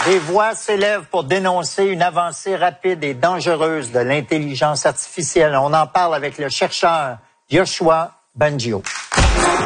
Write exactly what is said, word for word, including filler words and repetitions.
Des voix s'élèvent pour dénoncer une avancée rapide et dangereuse de l'intelligence artificielle. On en parle avec le chercheur Yoshua Bengio.